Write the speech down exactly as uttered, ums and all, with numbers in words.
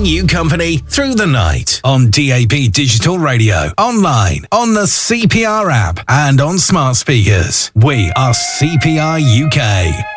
keeping you company through the night on D A B Digital Radio, online, on the C P R app, and on smart speakers. We are C P R U K.